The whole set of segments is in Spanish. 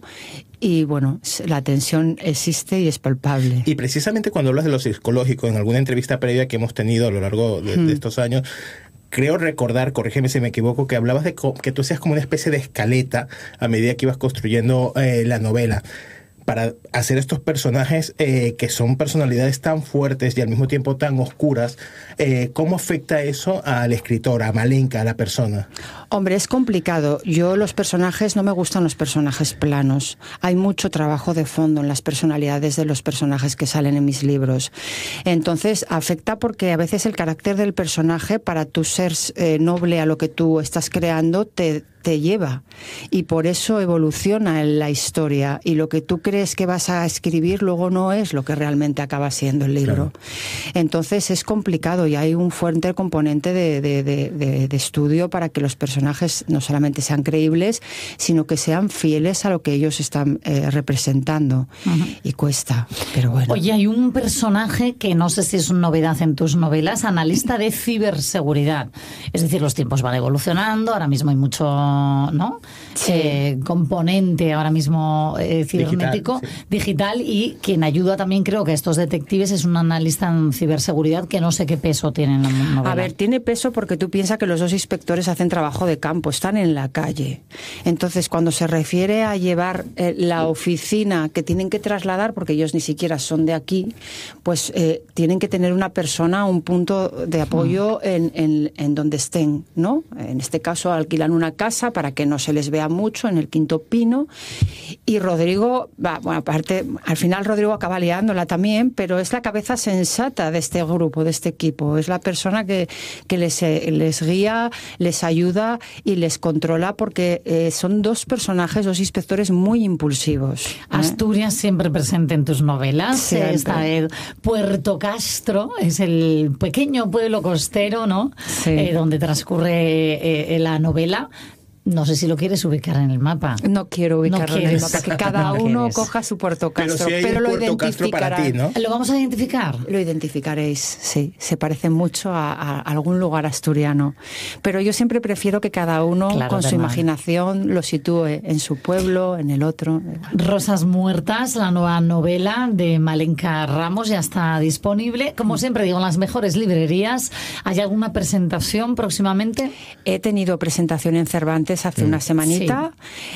y bueno, la tensión existe y es palpable. Y precisamente cuando hablas de lo psicológico, en alguna entrevista previa que hemos tenido a lo largo de estos años, creo recordar, corrígeme si me equivoco, que hablabas de que tú hacías como una especie de escaleta a medida que ibas construyendo la novela, para hacer estos personajes que son personalidades tan fuertes y al mismo tiempo tan oscuras. ¿Cómo afecta eso al escritor, a Malenka, a la persona? Hombre, es complicado. Los personajes, no me gustan los personajes planos. Hay mucho trabajo de fondo en las personalidades de los personajes que salen en mis libros. Entonces, afecta porque a veces el carácter del personaje, para tu ser noble a lo que tú estás creando, te lleva, y por eso evoluciona en la historia, y lo que tú crees que vas a escribir luego no es lo que realmente acaba siendo el libro. Claro. Entonces es complicado, y hay un fuerte componente de estudio para que los personajes no solamente sean creíbles, sino que sean fieles a lo que ellos están representando. Y cuesta, pero bueno. Oye, hay un personaje que no sé si es una novedad en tus novelas, analista de ciberseguridad. Es decir, los tiempos van evolucionando, ahora mismo hay mucho, ¿no? Sí. Componente ahora mismo cibernético, digital, y quien ayuda también, creo que a estos detectives, es un analista en ciberseguridad que no sé qué peso tiene en la novela. A ver, tiene peso porque tú piensas que los dos inspectores hacen trabajo de campo, están en la calle. Entonces, cuando se refiere a llevar la oficina que tienen que trasladar, porque ellos ni siquiera son de aquí, pues tienen que tener una persona, un punto de apoyo en donde estén, ¿no? En este caso alquilan una casa para que no se les vea mucho en el Quinto Pino, y Rodrigo, bueno, aparte, al final Rodrigo acaba liándola también, pero es la cabeza sensata de este grupo, de este equipo, es la persona que les guía, les ayuda y les controla, porque son dos personajes, dos inspectores muy impulsivos. Asturias siempre presente en tus novelas. Esta vez Puerto Castro es el pequeño pueblo costero, ¿no? Sí. Donde transcurre la novela. No sé si lo quieres ubicar en el mapa. No quiero ubicarlo en el mapa, que cada uno coja su Puerto Castro, pero lo identificará. Para ti, ¿no? ¿Lo vamos a identificar? Lo identificaréis, sí. Se parece mucho a algún lugar asturiano. Pero yo siempre prefiero que cada uno, con su imaginación, lo sitúe en su pueblo, en el otro. Rosas Muertas, la nueva novela de Malenka Ramos, ya está disponible. Como siempre digo, en las mejores librerías. ¿Hay alguna presentación próximamente? He tenido presentación en Cervantes hace una semanita,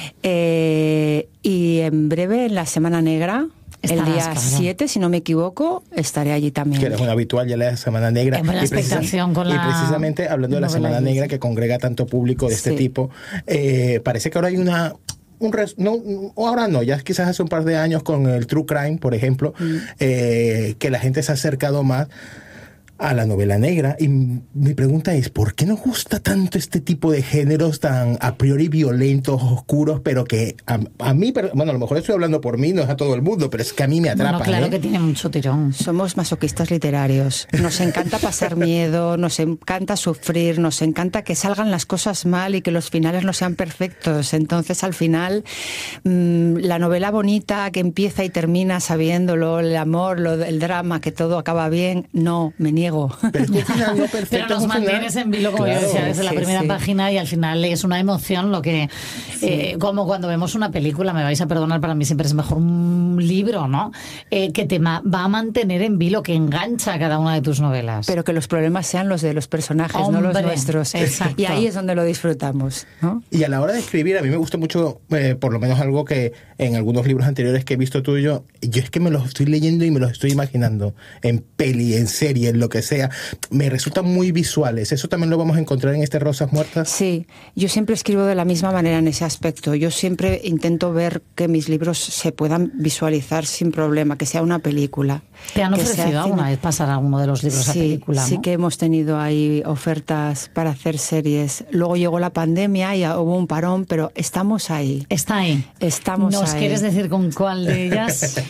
y en breve, en la Semana Negra, el día 7, si no me equivoco, estaré allí también. Que eres un habitual ya la Semana Negra. Buena expectación con la... Y precisamente hablando de la Semana Negra, que congrega tanto público de este tipo, parece que ahora hay ahora no, ya quizás hace un par de años con el True Crime, por ejemplo, que la gente se ha acercado más a la novela negra, y mi pregunta es, ¿por qué nos gusta tanto este tipo de géneros tan a priori violentos, oscuros, pero que a mí, bueno, a lo mejor estoy hablando por mí, no es a todo el mundo, pero es que a mí me atrapan? Bueno, claro que tiene mucho tirón. Somos masoquistas literarios, nos encanta pasar miedo, nos encanta sufrir, nos encanta que salgan las cosas mal y que los finales no sean perfectos. Entonces, al final, la novela bonita que empieza y termina sabiéndolo, el amor, el drama, que todo acaba bien, no, me niego. Pero nos mantienes en vilo, como yo decía, desde la primera página, y al final es una emoción lo que... como cuando vemos una película, me vais a perdonar, para mí siempre es mejor un libro, ¿no? Que te va a mantener en vilo, que engancha a cada una de tus novelas. Pero que los problemas sean los de los personajes, no los nuestros. Exacto. Y ahí es donde lo disfrutamos, ¿no? Y a la hora de escribir, a mí me gusta mucho, por lo menos algo que en algunos libros anteriores que he visto tuyo, yo es que me los estoy leyendo y me los estoy imaginando en peli, en serie, en lo que sea. Me resultan muy visuales. ¿Eso también lo vamos a encontrar en este Rosas Muertas? Sí, yo siempre escribo de la misma manera en ese aspecto. Yo siempre intento ver que mis libros se puedan visualizar sin problema, que sea una película. ¿Te han ofrecido alguna vez pasar alguno de los libros a película? Sí, ¿no? que hemos tenido ahí ofertas para hacer series. Luego llegó la pandemia y hubo un parón, pero estamos ahí. Está ahí. Estamos ahí. ¿Nos quieres decir con cuál de ellas?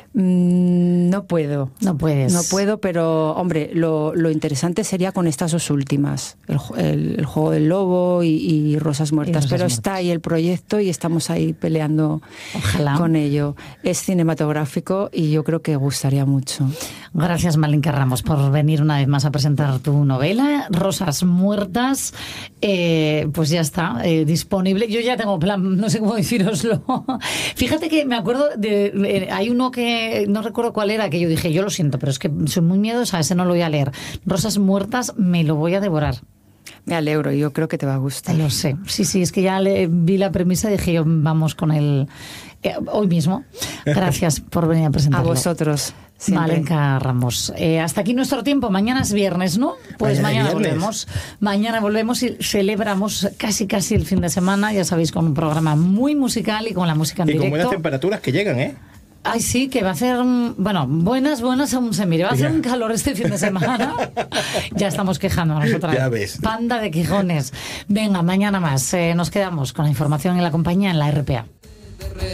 No puedo. No puedes. No puedo, pero, hombre, lo interesante sería con estas dos últimas. El Juego del Lobo y Rosas Muertas. Pero está ahí el proyecto y estamos ahí peleando con ello. Es cinematográfico y yo creo que gustaría mucho. Gracias, Malinka Ramos, por venir una vez más a presentar tu novela, Rosas Muertas. Pues ya está, disponible. Yo ya tengo plan, no sé cómo decíroslo. Fíjate que me acuerdo hay uno que no recuerdo cuál era, que yo dije, yo lo siento, pero es que soy muy miedosa, ese no lo voy a leer. Rosas Muertas, me lo voy a devorar. Me alegro, yo creo que te va a gustar. Lo sé, sí, es que ya vi la premisa y dije yo, vamos con el... hoy mismo. Gracias por venir a presentarlo. A vosotros. Malinka Ramos. Hasta aquí nuestro tiempo. Mañana es viernes, ¿no? Pues mañana volvemos. Mañana volvemos y celebramos casi el fin de semana, ya sabéis, con un programa muy musical y con la música en directo. Y con buenas temperaturas que llegan, ¿eh? Ay, sí, que va a hacer, bueno, buenas aún se mire. Va a hacer un calor este fin de semana. Ya estamos quejándonos otra vez. Ya ves. Panda de quijones. Venga, mañana más. Nos quedamos con la información y la compañía en la RPA.